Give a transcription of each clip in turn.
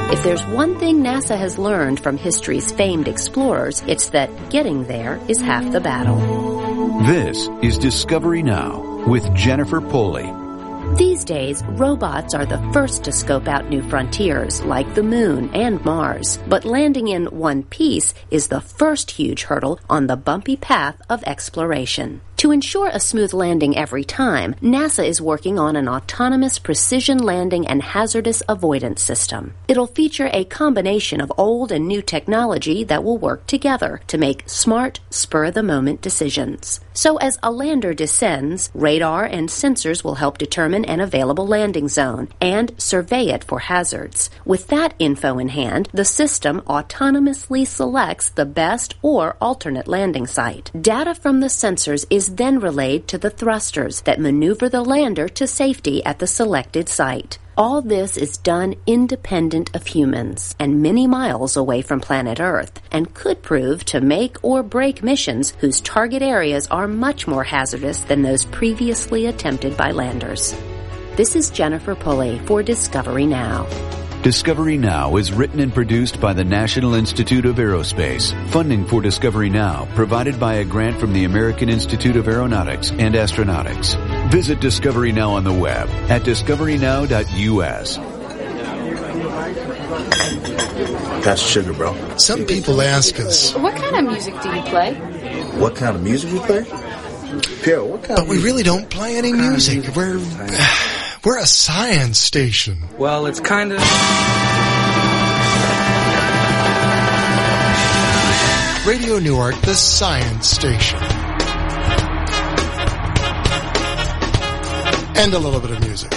If there's one thing NASA has learned from history's famed explorers, it's that getting there is half the battle. This is Discovery Now with Jennifer Pulley. These days, robots are the first to scope out new frontiers, like the moon and Mars. But landing in one piece is the first huge hurdle on the bumpy path of exploration. To ensure a smooth landing every time, NASA is working on an autonomous precision landing and hazardous avoidance system. It'll feature a combination of old and new technology that will work together to make smart, spur-of-the-moment decisions. So as a lander descends, radar and sensors will help determine an available landing zone and survey it for hazards. With that info in hand, the system autonomously selects the best or alternate landing site. Data from the sensors is then relayed to the thrusters that maneuver the lander to safety at the selected site. All this is done independent of humans and many miles away from planet Earth, and could prove to make or break missions whose target areas are much more hazardous than those previously attempted by landers. This is Jennifer Pulley for Discovery Now. Discovery Now is written and produced by the National Institute of Aerospace. Funding for Discovery Now provided by a grant from the American Institute of Aeronautics and Astronautics. Visit Discovery Now on the web at discoverynow.us. That's sugar, bro. Some people ask us, what kind of music do you play? What kind of music we play? Pierre, what kind but of we really don't play any music. We're a science station. Well, it's kind of... Radio Newark, the science station. And a little bit of music.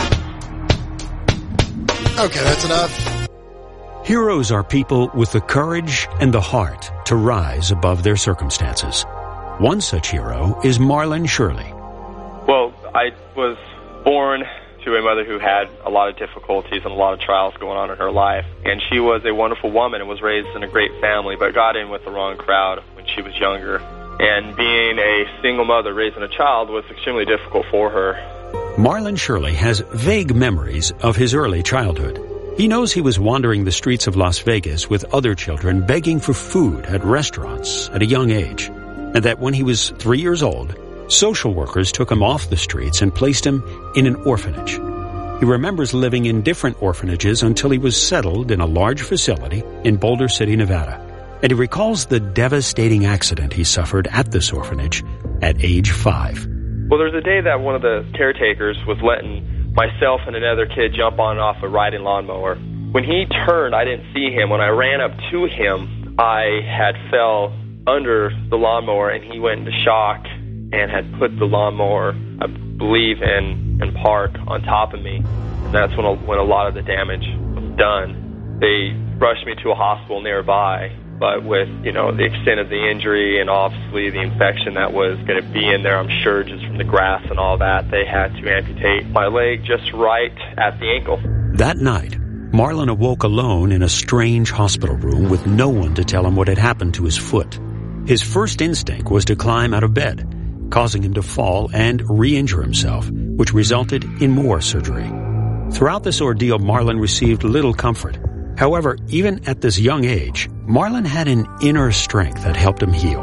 Okay, that's enough. Heroes are people with the courage and the heart to rise above their circumstances. One such hero is Marlon Shirley. Well, I was born to a mother who had a lot of difficulties and a lot of trials going on in her life. And she was a wonderful woman and was raised in a great family, but got in with the wrong crowd when she was younger. And being a single mother raising a child was extremely difficult for her. Marlon Shirley has vague memories of his early childhood. He knows he was wandering the streets of Las Vegas with other children begging for food at restaurants at a young age, and that when he was 3 years old, social workers took him off the streets and placed him in an orphanage. He remembers living in different orphanages until he was settled in a large facility in Boulder City, Nevada. And he recalls the devastating accident he suffered at this orphanage at age 5. Well, there's a day that one of the caretakers was letting myself and another kid jump on and off a riding lawnmower. When he turned, I didn't see him. When I ran up to him, I had fell under the lawnmower, and he went into shock and had put the lawnmower, I believe, in park on top of me. And that's when a lot of the damage was done. They rushed me to a hospital nearby, but with, the extent of the injury and obviously the infection that was going to be in there, I'm sure, just from the grass and all that, they had to amputate my leg just right at the ankle. That night, Marlon awoke alone in a strange hospital room with no one to tell him what had happened to his foot. His first instinct was to climb out of bed, causing him to fall and re-injure himself, which resulted in more surgery. Throughout this ordeal, Marlon received little comfort. However, even at this young age, Marlon had an inner strength that helped him heal.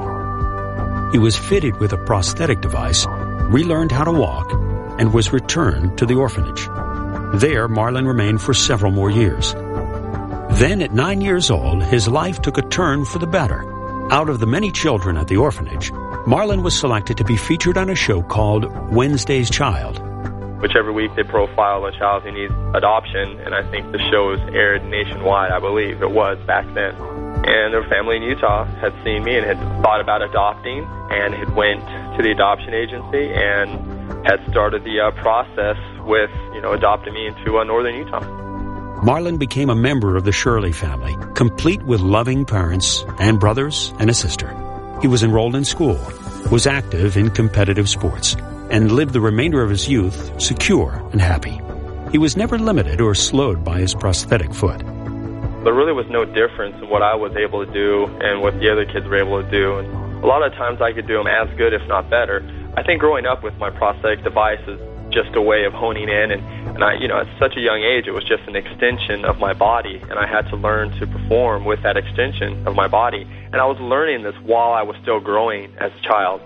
He was fitted with a prosthetic device, relearned how to walk, and was returned to the orphanage. There, Marlon remained for several more years. Then, at 9 years old, his life took a turn for the better. Out of the many children at the orphanage, Marlon was selected to be featured on a show called Wednesday's Child. Whichever week they profile a child who needs adoption, and I think the show was aired nationwide, I believe it was back then. And their family in Utah had seen me and had thought about adopting, and had went to the adoption agency and had started the process with, adopting me into northern Utah. Marlon became a member of the Shirley family, complete with loving parents and brothers and a sister. He was enrolled in school, was active in competitive sports, and lived the remainder of his youth secure and happy. He was never limited or slowed by his prosthetic foot. There really was no difference in what I was able to do and what the other kids were able to do. And a lot of times I could do them as good, if not better. I think growing up with my prosthetic devices just a way of honing in. And I, at such a young age, it was just an extension of my body, and I had to learn to perform with that extension of my body. And I was learning this while I was still growing as a child.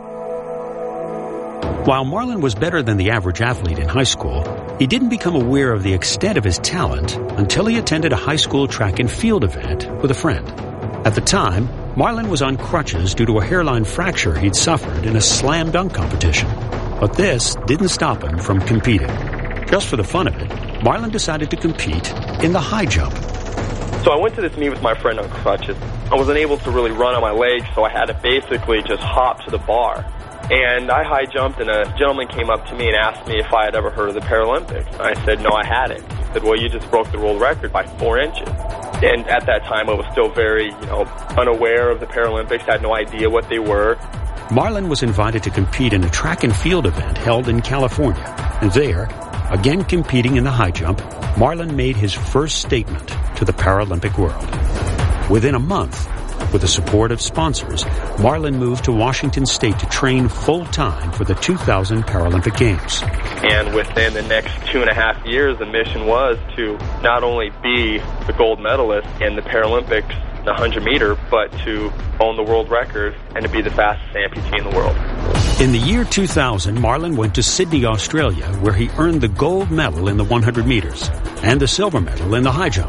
While Marlon was better than the average athlete in high school, he didn't become aware of the extent of his talent until he attended a high school track and field event with a friend. At the time, Marlon was on crutches due to a hairline fracture he'd suffered in a slam dunk competition. But this didn't stop him from competing. Just for the fun of it, Marlon decided to compete in the high jump. So I went to this meet with my friend on crutches. I wasn't able to really run on my legs, so I had to basically just hop to the bar. And I high jumped, and a gentleman came up to me and asked me if I had ever heard of the Paralympics. And I said, no, I hadn't. He said, well, you just broke the world record by 4 inches. And at that time, I was still very, unaware of the Paralympics, had no idea what they were. Marlon was invited to compete in a track and field event held in California. And there, again competing in the high jump, Marlon made his first statement to the Paralympic world. Within a month, with the support of sponsors, Marlon moved to Washington State to train full-time for the 2000 Paralympic Games. And within the next 2.5 years, the mission was to not only be the gold medalist in the Paralympics, the 100-meter, but to own the world record and to be the fastest amputee in the world. In the year 2000, Marlon went to Sydney, Australia, where he earned the gold medal in the 100 meters and the silver medal in the high jump.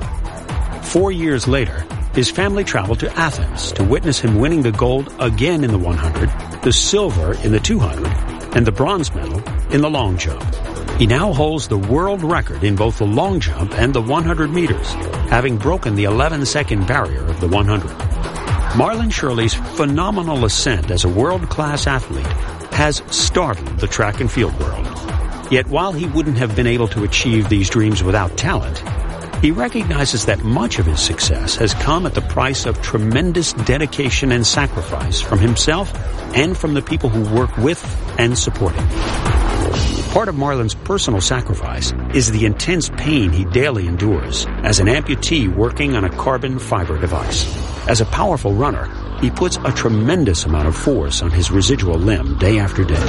4 years later, his family traveled to Athens to witness him winning the gold again in the 100, the silver in the 200, and the bronze medal in the long jump. He now holds the world record in both the long jump and the 100 meters, having broken the 11-second barrier of the 100. Marlon Shirley's phenomenal ascent as a world-class athlete has startled the track and field world. Yet while he wouldn't have been able to achieve these dreams without talent, he recognizes that much of his success has come at the price of tremendous dedication and sacrifice from himself and from the people who work with and support him. Part of Marlon's personal sacrifice is the intense pain he daily endures as an amputee working on a carbon fiber device. As a powerful runner, he puts a tremendous amount of force on his residual limb day after day.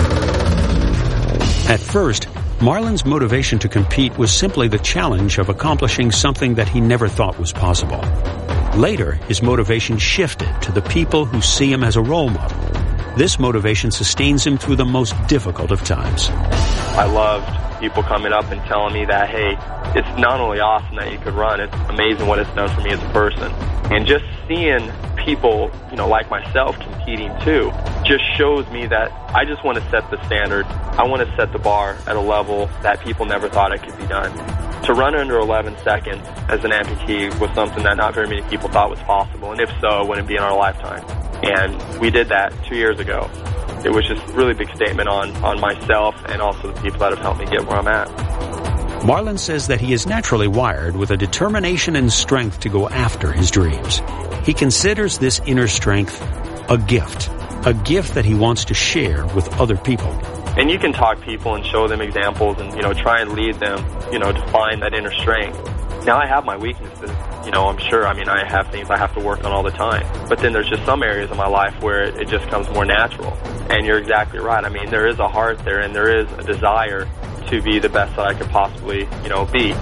At first, Marlon's motivation to compete was simply the challenge of accomplishing something that he never thought was possible. Later, his motivation shifted to the people who see him as a role model. This motivation sustains him through the most difficult of times. I loved people coming up and telling me that, hey, it's not only awesome that you could run, it's amazing what it's done for me as a person. And just seeing people, like myself competing too, just shows me that I just want to set the standard. I want to set the bar at a level that people never thought it could be done. To run under 11 seconds as an amputee was something that not very many people thought was possible, and if so, it wouldn't be in our lifetime. And we did that 2 years ago. It was just a really big statement on myself and also the people that have helped me get where I'm at. Marlon says that he is naturally wired with a determination and strength to go after his dreams. He considers this inner strength a gift that he wants to share with other people. And you can talk people and show them examples and, try and lead them, to find that inner strength. Now I have my weaknesses, I'm sure. I have things I have to work on all the time. But then there's just some areas of my life where it just comes more natural. And you're exactly right. There is a heart there and there is a desire to be the best that I could possibly, be.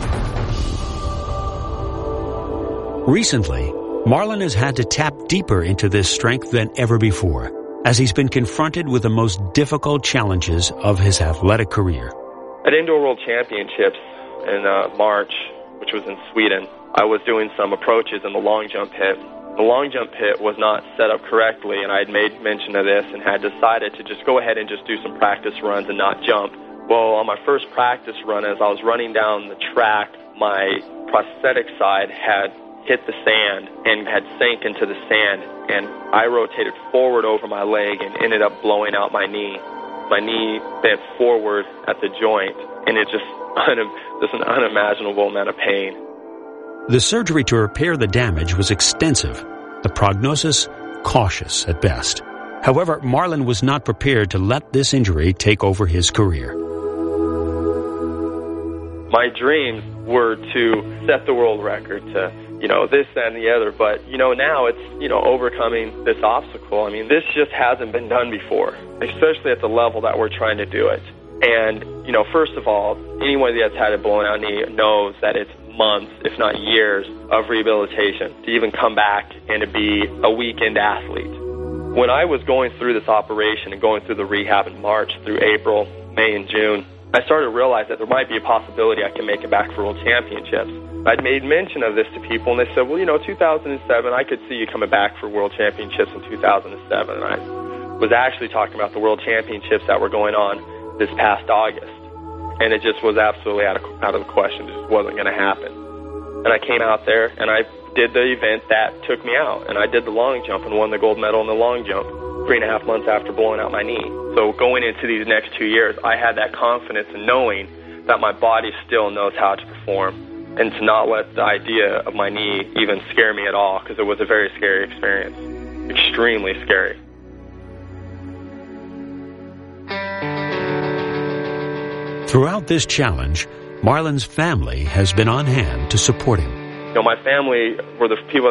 Recently, Marlon has had to tap deeper into this strength than ever before, as he's been confronted with the most difficult challenges of his athletic career. At Indoor World Championships in March, which was in Sweden, I was doing some approaches in the long jump pit. The long jump pit was not set up correctly, and I had made mention of this and had decided to just go ahead and just do some practice runs and not jump. Well, on my first practice run, as I was running down the track, my prosthetic side had hit the sand and had sank into the sand, and I rotated forward over my leg and ended up blowing out my knee. My knee bent forward at the joint, and it just an unimaginable amount of pain. The surgery to repair the damage was extensive, the prognosis cautious at best. However, Marlon was not prepared to let this injury take over his career. My dreams were to set the world record, to this, that, and the other. But, now it's, overcoming this obstacle. This just hasn't been done before, especially at the level that we're trying to do it. And, first of all, anyone that's had a blown out knee knows that it's months, if not years, of rehabilitation to even come back and to be a weekend athlete. When I was going through this operation and going through the rehab in March through April, May, and June, I started to realize that there might be a possibility I can make it back for World Championships. I'd made mention of this to people, and they said, well, 2007, I could see you coming back for World Championships in 2007. And I was actually talking about the World Championships that were going on this past August. And it just was absolutely out of the question. It just wasn't going to happen. And I came out there, and I did the event that took me out. And I did the long jump and won the gold medal in the long jump 3.5 months after blowing out my knee. So going into these next 2 years, I had that confidence in knowing that my body still knows how to perform, and to not let the idea of my knee even scare me at all, because it was a very scary experience. Extremely scary. Throughout this challenge, Marlon's family has been on hand to support him. My family were the people